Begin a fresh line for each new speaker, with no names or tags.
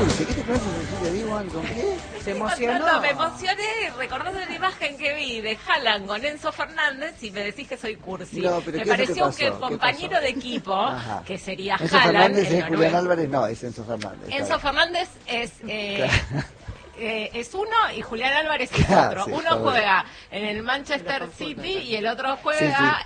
cursi. ¿Qué te parece, Cecilia Diwan? ¿Con qué?
Se emocionó.
No, me emocioné recordando la imagen que vi de Haaland con Enzo Fernández y me decís que soy cursi.
No, pero
me
¿qué es lo que
pareció
pasó?
que el
¿Qué
compañero
pasó?
de equipo,
Ajá.
que sería
Enzo
Haaland,
Fernández
el
es Julián
noruego.
Álvarez, no, es Enzo Fernández.
Enzo Fernández es uno y Julián Álvarez es
Ah,
otro.
sí,
Uno
está bueno.
juega en el Manchester City y el otro juega